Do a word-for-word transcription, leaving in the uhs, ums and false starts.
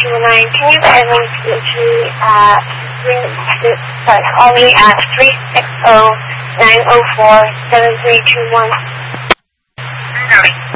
two nine. Can you kindly reach me at three, sorry, call me at three six zero nine zero four seven three two one?